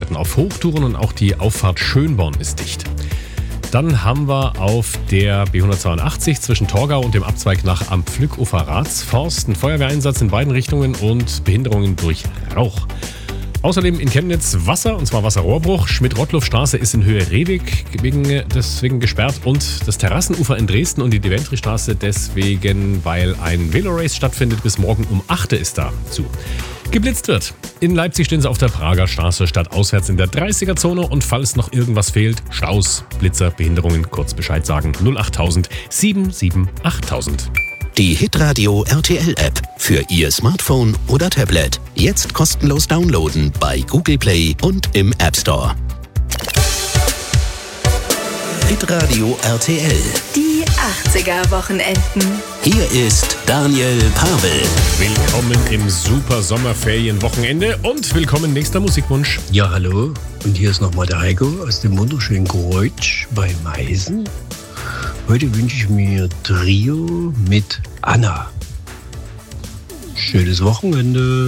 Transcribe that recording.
Möglichkeiten auf Hochtouren und auch die Auffahrt Schönborn ist dicht. Dann haben wir auf der B182 zwischen Torgau und dem Abzweig nach am Pflückufer Ratsforst einen Feuerwehreinsatz in beiden Richtungen und Behinderungen durch Rauch. Außerdem in Chemnitz Wasser, und zwar Wasserrohrbruch. Schmidt-Rottluff-Straße ist in Höhe Rehweg deswegen gesperrt und das Terrassenufer in Dresden und die Deventry-Straße deswegen, weil ein Velorace stattfindet, bis morgen um 8 Uhr ist da zu. Geblitzt wird. In Leipzig stehen sie auf der Prager Straße statt auswärts in der 30er-Zone und falls noch irgendwas fehlt, Staus, Blitzer, Behinderungen, kurz Bescheid sagen 08000 77 8000. Die Hitradio RTL App für Ihr Smartphone oder Tablet. Jetzt kostenlos downloaden bei Google Play und im App Store. Hitradio RTL. Die 80er Wochenenden. Hier ist Daniel Pavel. Willkommen im super Sommerferienwochenende und willkommen nächster Musikwunsch. Ja, hallo. Und hier ist nochmal der Heiko aus dem wunderschönen Kreutsch bei Meißen. Heute wünsche ich mir Trio mit Anna. Schönes Wochenende.